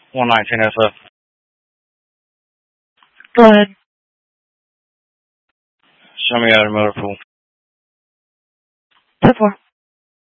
119 SF. Go ahead. Show me out a motor pool. 10-4.